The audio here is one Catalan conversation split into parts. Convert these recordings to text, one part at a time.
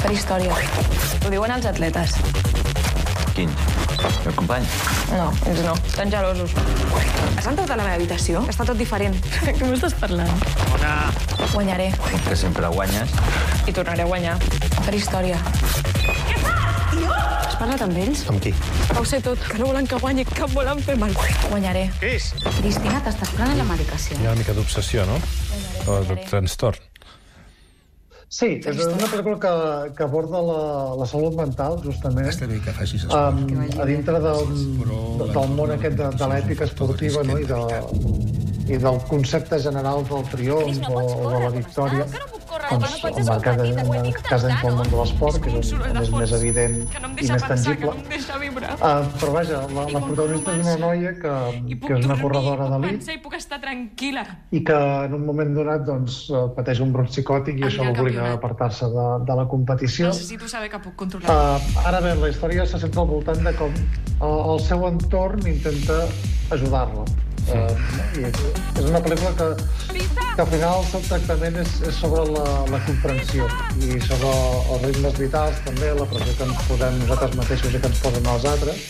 Per història. Ho diuen els atletes. Quins? El company? No, ells no. Estan gelosos. Has entrat a la meva habitació? Està tot diferent. Què m'estàs parlant? Bona. Guanyaré. Que sempre guanyes. I tornaré a guanyar. Per història. Què fas? Jo? Has parlat amb ells? Amb qui? Ho sé tot, que no volen que guanyi, que em volen fer mal. Guanyaré. Cris! Cristina, t'estàs prenent la medicació? Hi ha una mica d'obsessió, no? O de trastorn. Sí, és una pel·lícula que aborda la salut mental, justament, Està bé que facis a dintre del món aquest de l'èpica esportiva, no? I del concepte general del triomf o de la victòria, doncs, en el cas del món de l'esport, que és més evident i més tangible. Però vaja, la protagonista és una noia que és una corredora d'elit i puc estar tranquil·la. i que en un moment donat doncs, pateix un brot psicòtic i això l'obliga a apartar-se de la competició. Necessito saber que puc controlar. Ara bé, la història se centra al voltant de com el seu entorn intenta ajudar-la. I és una pel·lícula que al final el seu tractament és sobre la comprensió i sobre els ritmes vitals també, la pressió que ens posem nosaltres mateixos i que ens posen els altres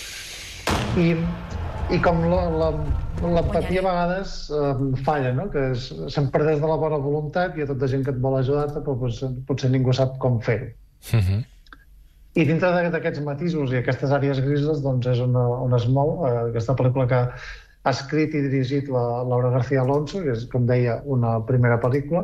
i com l'empatia a vegades falla, no? Que sempre des de la bona voluntat hi ha tota gent que et vol ajudar-te però potser ningú sap com fer-ho. I dintre d'aquests matisos i aquestes àrees grises doncs és on es mou aquesta pel·lícula que ha escrit i dirigit la Laura García Alonso, que és, com deia, una primera pel·lícula,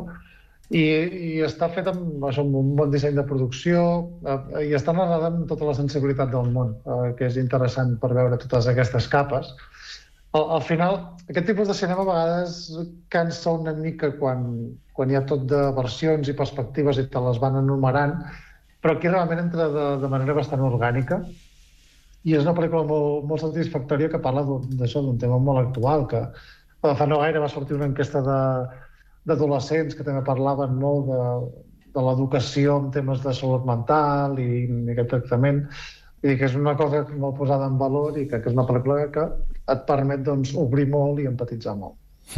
i està feta amb un bon disseny de producció i està narrada amb tota la sensibilitat del món, que és interessant per veure totes aquestes capes. Al final, aquest tipus de cinema a vegades cansa una mica quan hi ha tot de versions i perspectives i te les van enumerant, però aquí realment entra de manera bastant orgànica. I és una pel·lícula molt satisfactòria que parla d'això, d'un tema molt actual, que fa no gaire va sortir una enquesta d'adolescents que també parlaven molt de l'educació en temes de salut mental i aquest tractament. I que és una cosa molt posada en valor i que és una pel·lícula que et permet doncs, obrir molt i empatitzar molt.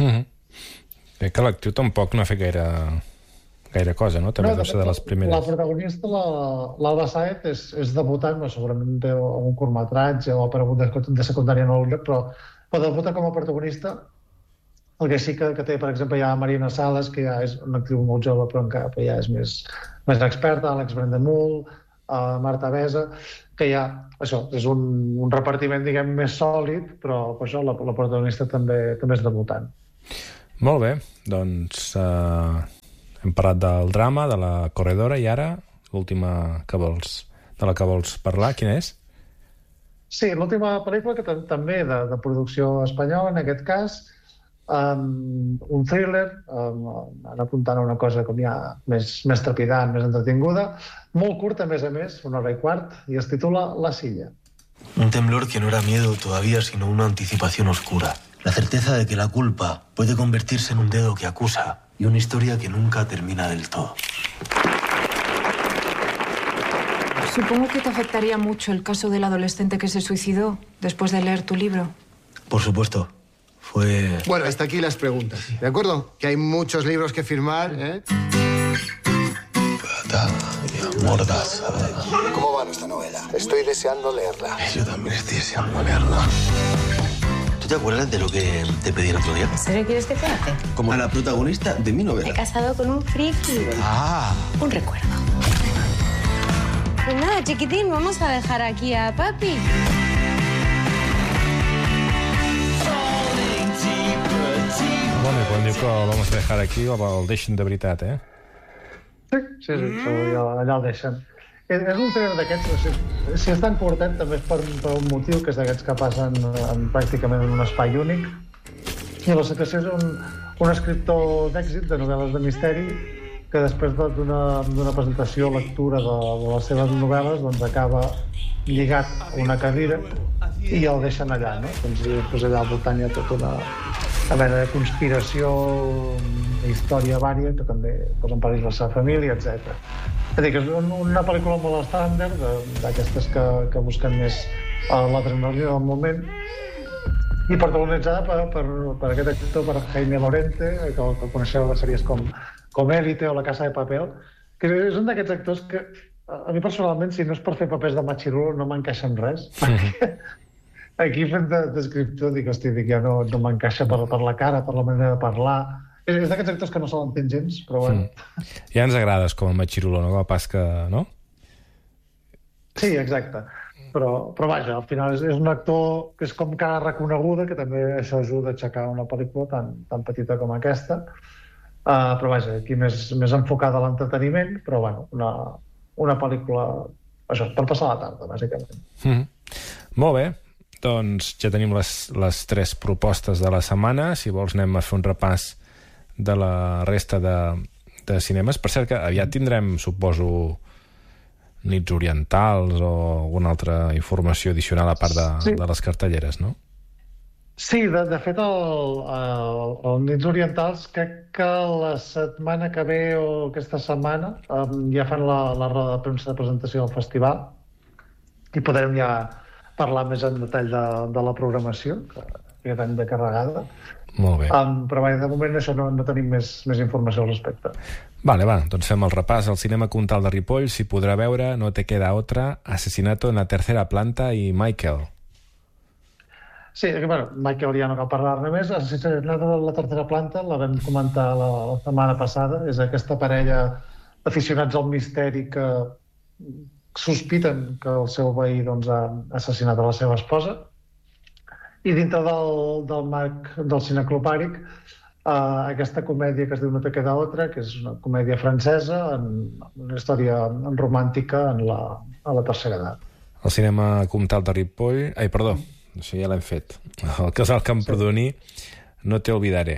Crec que l'actriu tampoc no ha fet gaire cosa, no? També deu ser de les primeres. La protagonista, l'Alba Sáez, és debutant, segurament té algun curtmetratge o ha aparegut de secundària en algun lloc, però debuta com a protagonista. El que sí que té, per exemple, hi ha Marina Sales, que ja és una actriu molt jove, però encara ja és més experta, Àlex Brendemul, Marta Besa, que ja, això, és un repartiment, diguem, més sòlid, però això, la protagonista també és debutant. Molt bé, doncs hem parlat del drama, de la corredora, i ara l'última de la que vols parlar, quina és? Sí, l'última pel·lícula que també de producció espanyola, en aquest cas, un thriller, han apuntant a una cosa com ja més trepidant, més entretinguda, molt curta, a més, 1 hora i quart, i es titula La silla. Un temblor que no era miedo todavía, sino una anticipación oscura. La certeza de que la culpa puede convertirse en un dedo que acusa y una historia que nunca termina del todo. Supongo que te afectaría mucho el caso del adolescente que se suicidó después de leer tu libro. Por supuesto. Fue... Bueno, hasta aquí las preguntas, ¿de acuerdo? Que hay muchos libros que firmar, ¿eh? Mordaza. ¿Cómo va nuestra novela? Estoy deseando leerla. Yo también estoy deseando leerla. ¿Tú te acuerdas de lo que te pedí el otro día? ¿En serio quieres que te hace? Como a la protagonista de mi Me he novela. casado con un friki. Ah. Un recuerdo. Pues nada, chiquitín, vamos a dejar aquí a papi. Bueno, i quan diu que el vamos a dejar aquí, el deixen de veritat, eh? Sí, allà el deixen. És un thriller d'aquests, si és tan curtet també és per un motiu, que és d'aquests que passen pràcticament en un espai únic. I la situació és un escriptor d'èxit de novel·les de misteri que després d'una presentació o lectura de les seves novel·les doncs acaba lligat a una cadira i el deixen allà, no? Doncs allà al voltant hi ha tota una mena de conspiració, història vària, que també posa en perill la seva família, etc. És a dir, que és una pel·lícula molt estàndard, d'aquestes que busquen més l'adrenalina del moment, i protagonitzada per aquest actor, per Jaime Lorente, que el coneixeu de sèries com Élite o La Casa de Papel, que és un d'aquests actors que a mi personalment, si no és per fer papers de machirulo, no m'encaixa en res. Aquí fent d'escriptor, ja no m'encaixa per la cara, per la manera de parlar. És d'aquests actors que no se l'entén gens, però bueno. Ja ens agrades com a machirulo, no? Com a pas que... no? Sí, exacte. Però vaja, al final és un actor que és com cara reconeguda, que també això ajuda a aixecar una pel·lícula tan petita com aquesta. Però vaja, aquí més enfocada a l'entreteniment, però bueno, una pel·lícula, això, per passar la tarda, bàsicament. Molt bé, doncs ja tenim les 3 propostes de la setmana. Si vols anem a fer un repàs de la resta de cinemes. Per cert que aviat tindrem, suposo, nits orientals o alguna altra informació addicional a part de les cartelleres, no? Sí, de fet, el Nits Orientals crec que la setmana que ve o aquesta setmana ja fan la roda de premsa de presentació del festival i podrem ja parlar més en detall de la programació, que ja tenim de carregada. Molt bé. Però de moment això no tenim més informació al respecte. Vale, doncs fem el repàs. Al Cinema Comtal de Ripoll s'hi podrà veure No te queda otra, Asesinato en la tercera planta i Michael. Sí, bueno, Michael ja no cal parlar-ne més. Asesinato en la tercera planta la vam comentar la setmana passada. És aquesta parella d'aficionats al misteri que sospiten que el seu veí ha assassinat a la seva esposa. I dintre del marc del cineclopàric, aquesta comèdia que es diu No te queda otra, que és una comèdia francesa, una història romàntica a la tercera edat. El Cinema Comtal de Ripoll... Ai, perdó, això ja l'hem fet. El Casal Camprodoní, No te olvidaré.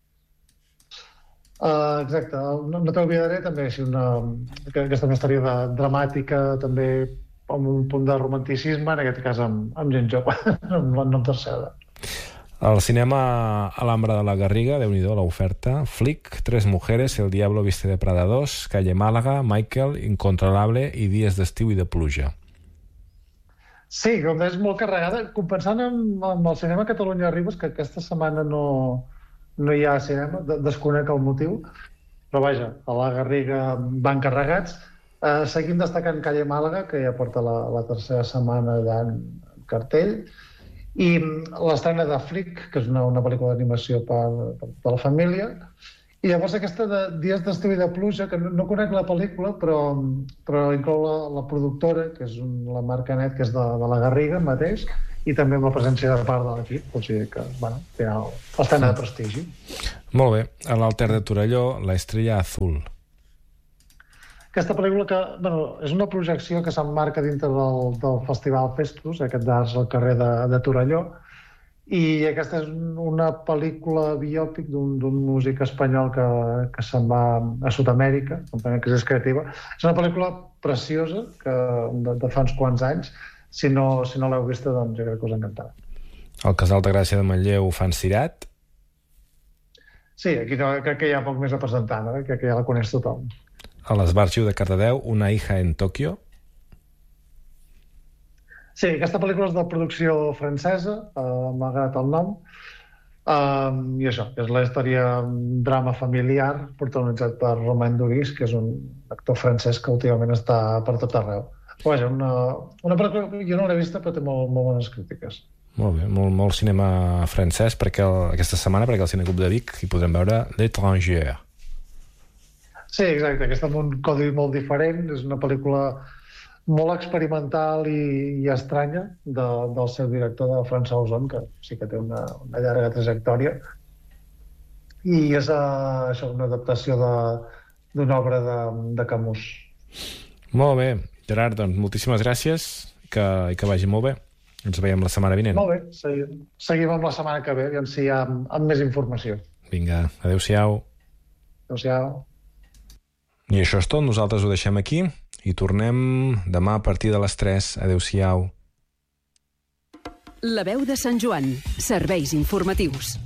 Exacte, No te olvidaré també és aquesta una història dramàtica, també amb un punt de romanticisme, en aquest cas amb gent jove, amb tercera edat. El Cinema Alhambra de la Garriga, Déu-n'hi-do, l'oferta. Flick, 3 mujeres, El diablo viste de Prada 2, Calle Málaga, Michael, Incontrolable i Dies d'estiu i de pluja. Sí, com és molt carregada, compensant amb el Cinema Catalunya Ribes, que aquesta setmana no hi ha cinema, desconec el motiu, però vaja, a la Garriga van carregats. Seguim destacant Calle Málaga, que ja porta la tercera setmana en cartell, i l'estrena de Flick, que és una pel·lícula d'animació per la família, i llavors aquesta de Dies d'estiu i de pluja, que no conec la pel·lícula, però inclou la productora, que és la Marc Canet, que és de la Garriga mateix, i també amb la presència de part de l'equip, o sigui que, bueno, l'estrena de prestigi. Molt bé. A l'Alter de Torelló, La estrella azul. Aquesta pel·lícula que, és una projecció que s'emmarca dintre del Festival Festus, aquest d'Arts al carrer de Torelló, i aquesta és una pel·lícula biòpic d'un músic espanyol que se'n va a Sud-amèrica, companyia que és creativa. És una pel·lícula preciosa, de fa uns quants anys. Si no l'heu vista, doncs jo crec que us encantarà. El Casal de Gràcia de Manlleu fa Cirat. Sí, aquí crec que hi ha poc més a presentar, no? Crec que ja la coneix tothom. A l'Esbarjo de Cardedeu, Una hija en Tòquio. Sí, aquesta pel·lícula és de producció francesa, malgrat el nom, i això, és la història drama familiar protagonitzat per Romain Duris, que és un actor francès que últimament està per tot arreu. Vaja, una pel·lícula que jo no l'he vista, però té molt bones crítiques. Molt bé, molt cinema francès aquesta setmana, perquè al Cineclub de Vic hi podrem veure L'Étranger. Sí, exacte, aquesta amb un codi molt diferent, és una pel·lícula molt experimental i estranya del seu director, de François Ozon, que sí que té una llarga trajectòria. I és això, una adaptació d'una obra de Camus. Molt bé, Gerard, doncs moltíssimes gràcies, que vagi molt bé. Ens veiem la setmana vinent. Molt bé, seguim amb la setmana que ve, aviam si hi ha amb més informació. Vinga, adéu-siau. Adéu-siau. I això és tot, nosaltres ho deixem aquí i tornem demà a partir de les 3. Adéu-siau. La veu de Sant Joan. Serveis informatius.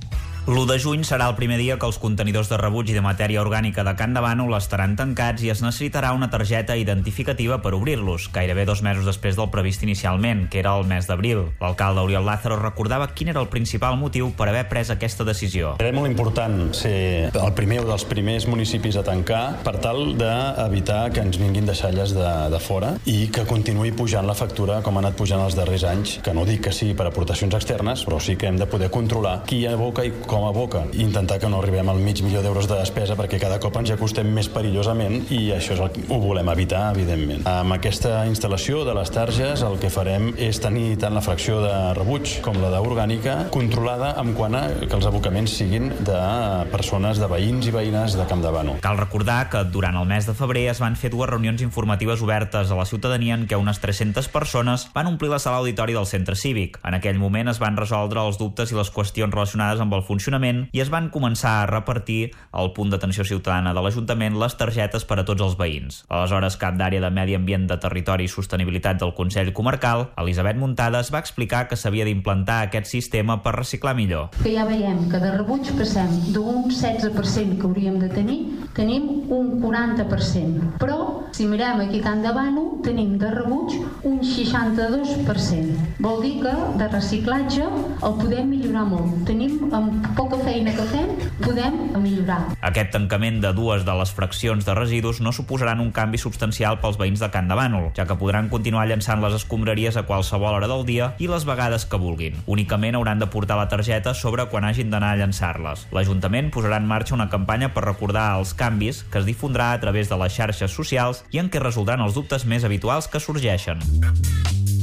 L'1 de juny serà el primer dia que els contenidors de rebuig i de matèria orgànica de Can de Bànol estaran tancats i es necessitarà una targeta identificativa per obrir-los, gairebé 2 mesos després del previst inicialment, que era el mes d'abril. L'alcalde Oriol Lázaro recordava quin era el principal motiu per haver pres aquesta decisió. Era molt important ser el primer o dels primers municipis a tancar per tal d'evitar que ens vinguin deixalles de fora i que continuï pujant la factura com ha anat pujant els darrers anys, que no dic que sigui per aportacions externes, però sí que hem de poder controlar qui aboca i com aboca, i intentar que no arribem al $500.000 de despesa perquè cada cop ens acostem més perillosament i això és el que ho volem evitar, evidentment. Amb aquesta instal·lació de les targes el que farem és tenir tant la fracció de rebuig com la d'orgànica controlada en quant a que els abocaments siguin de persones, de veïns i veïnes de Camp de Bànol. Cal recordar que durant el mes de febrer es van fer 2 reunions informatives obertes a la ciutadania en què unes 300 persones van omplir la sala auditori del centre cívic. En aquell moment es van resoldre els dubtes i les qüestions relacionades amb el funcionament i es van començar a repartir al punt d'atenció ciutadana de l'Ajuntament les targetes per a tots els veïns. Aleshores, cap d'àrea de Medi Ambient, de Territori i Sostenibilitat del Consell Comarcal, Elisabet Muntades, va explicar que s'havia d'implantar aquest sistema per reciclar millor. Que ja veiem que de rebuig passem d'un 16% que hauríem de tenir, tenim un 40%. Però, si mirem aquí a Can de Bànol, tenim de rebuig un 62%. Vol dir que de reciclatge el podem millorar molt. Tenim, amb poca feina que fem, podem millorar. Aquest tancament de 2 de les fraccions de residus no suposaran un canvi substancial pels veïns de Can de Bànol, ja que podran continuar llançant les escombraries a qualsevol hora del dia i les vegades que vulguin. Únicament hauran de portar la targeta sobre quan hagin d'anar a llançar-les. L'Ajuntament posarà en marxa una campanya per recordar els canvis que es difondrà a través de les xarxes socials i en què resoldran els dubtes més habituals que sorgeixen.